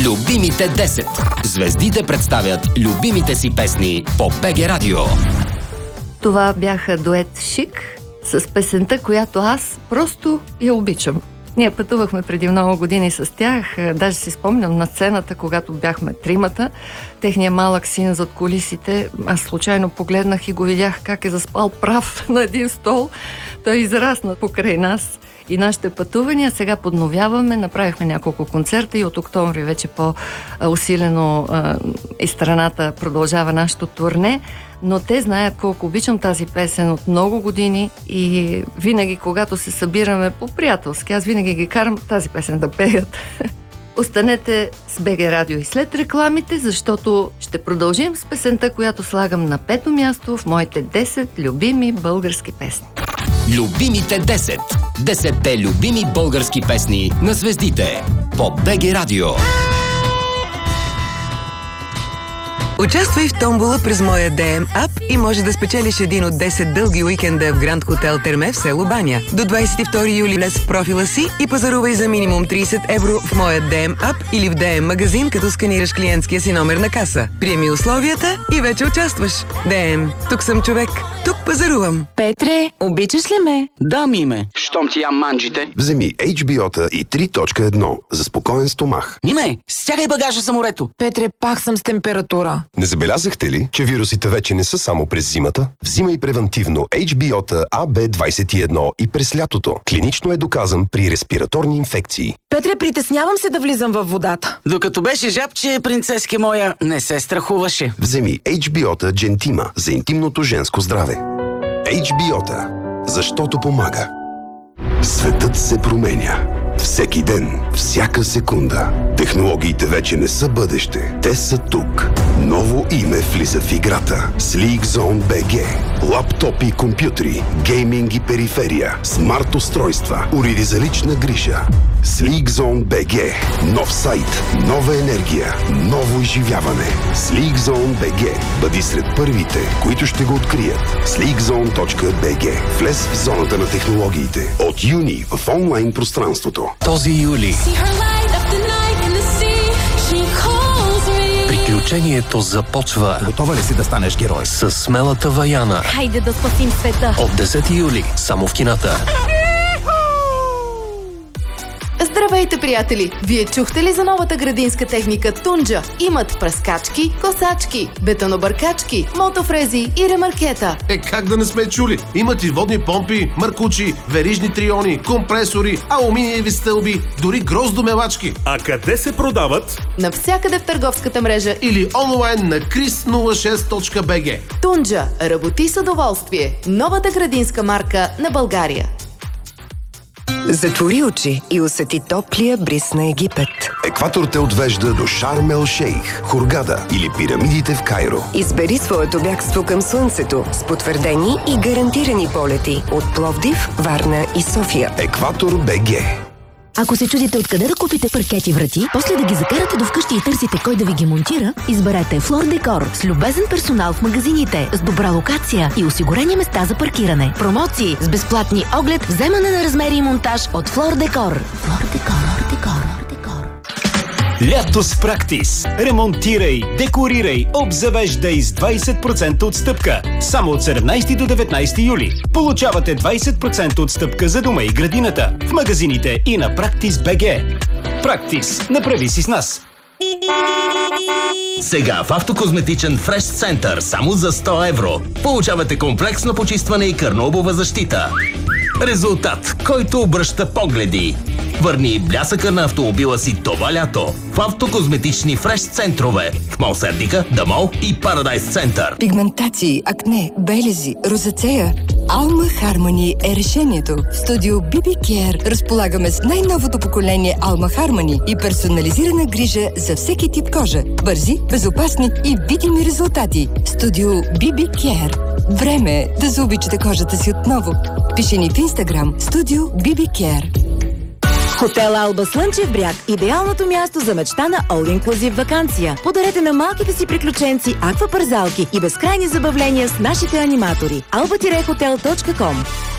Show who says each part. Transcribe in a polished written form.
Speaker 1: Любимите 10. Звездите представят любимите си песни по БГ Радио.
Speaker 2: Това бяха дует Шик с песента, която аз просто я обичам. Ние пътувахме преди много години с тях, даже си спомням на сцената, когато бяхме тримата. Техният малък син зад кулисите, аз случайно погледнах и го видях как е заспал прав на един стол. Той израсна покрай нас и нашите пътувания. Сега подновяваме, направихме няколко концерта и от октомври вече по-усилено и страната продължава нашето турне. Но те знаят колко обичам тази песен от много години и винаги, когато се събираме по-приятелски, аз винаги ги карам тази песен да пеят. Останете с БГ Радио и след рекламите, защото ще продължим с песента, която слагам на 5-то място в моите 10 любими български песни.
Speaker 1: Любимите 10. 10-те любими български песни на звездите по БГ Радио.
Speaker 3: Участвай в томбола през моя DM ап и може да спечелиш един от 10 дълги уикенда в Гранд Хотел Терме в село Баня. До 22 юли влез в профила си и пазарувай за минимум 30 евро в моя DM ап или в DM магазин, като сканираш клиентския си номер на каса. Приеми условията и вече участваш. DM. Тук съм човек. Тук пазарувам.
Speaker 4: Петре, обичаш ли ме?
Speaker 5: Да, Миме. Щом ти ям манджите.
Speaker 6: Вземи HBO-та и 3.1 за спокоен стомах.
Speaker 5: Миме, стягай багажа за морето.
Speaker 4: Петре, пак съм с температура.
Speaker 6: Не забелязахте ли, че вирусите вече не са само през зимата? Взимай превентивно HBO-та AB21 и през лятото. Клинично е доказан при респираторни инфекции.
Speaker 4: Петре, притеснявам се да влизам във водата.
Speaker 5: Докато беше жабче, принцески моя не се страхуваше.
Speaker 6: Вземи HBO-та Gentima за интимното женско здраве. HBO-та, защото помага. Светът се променя. Всеки ден, всяка секунда. Технологиите вече не са бъдеще. Те са тук. Ново име влиза в играта. Sleek Zone BG. Лаптопи и компютри, гейминг и периферия, смарт устройства, уреди за лична грижа. Sleek Zone BG. Нов сайт, нова енергия, ново изживяване. Sleek Zone BG. Бъди сред първите, които ще го открият. sleekzone.bg. Влез в зоната на технологиите. От юни в онлайн пространството.
Speaker 1: Този юли приключението започва.
Speaker 7: Готова ли си да станеш герой?
Speaker 1: С смелата Ваяна.
Speaker 8: Хайде да спасим света!
Speaker 1: От 10 юли, само в кината.
Speaker 9: Здравейте, приятели! Вие чухте ли за новата градинска техника Тунджа? Имат пръскачки, косачки, бетонобъркачки, мотофрези и ремаркета.
Speaker 10: Как да не сме чули? Имат и водни помпи, маркучи, верижни триони, компресори, алуминиеви стълби, дори гроздомелачки.
Speaker 11: А къде се продават?
Speaker 9: Навсякъде в търговската мрежа
Speaker 10: или онлайн на chris06.bg.
Speaker 9: Тунджа. Работи с удоволствие. Новата градинска марка на България.
Speaker 3: Затвори очи и усети топлия бриз на Египет.
Speaker 6: Екватор те отвежда до Шарм ел Шейх, Хургада или пирамидите в Кайро.
Speaker 3: Избери своето бягство към слънцето с потвърдени и гарантирани полети от Пловдив, Варна и София.
Speaker 6: Екватор БГ.
Speaker 8: Ако се чудите откъде да купите паркети врати, после да ги закарате до вкъщи и търсите кой да ви ги монтира, изберете Флор Декор с любезен персонал в магазините, с добра локация и осигурени места за паркиране. Промоции с безплатни оглед, вземане на размери и монтаж от Флор Декор. Флор Декор.
Speaker 11: Лято с Практис. Ремонтирай, декорирай, обзавеждай с 20% отстъпка. Само от 17 до 19 юли. Получавате 20% отстъпка за дома и градината в магазините и на Практис БГ. Практис. Направи си с нас.
Speaker 1: Сега в Автокозметичен Фреш Център само за 100 евро. Получавате комплексно почистване и кърнобова защита. Резултат, който обръща погледи. Върни блясъка на автомобила си това лято в Автокозметични Фреш центрове в Мол Сердика, Дамол и Парадайс център.
Speaker 12: Пигментации, акне, белези, розацея. Алма Хармони е решението. В студио BB Care разполагаме с най-новото поколение Алма Хармони и персонализирана грижа за всеки тип кожа. Бързи, безопасни и видими резултати. Студио BB Care. Време е да заобичате кожата си отново. Пиши ни в Инстаграм Студио BB Care.
Speaker 4: Хотел Алба Слънчев бряг – идеалното място за мечта на all-inclusive ваканция. Подарете на малките си приключенци аквапарзалки и безкрайни забавления с нашите аниматори. alba-hotel.com